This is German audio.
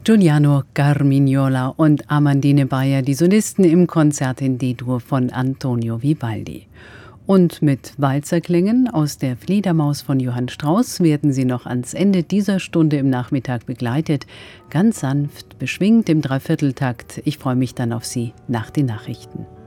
Giuliano Carmignola und Amandine Bayer, die Solisten im Konzert in D-Dur von Antonio Vivaldi. Und mit Walzerklängen aus der Fledermaus von Johann Strauss werden Sie noch ans Ende dieser Stunde im Nachmittag begleitet. Ganz sanft, beschwingt im Dreivierteltakt. Ich freue mich dann auf Sie nach den Nachrichten.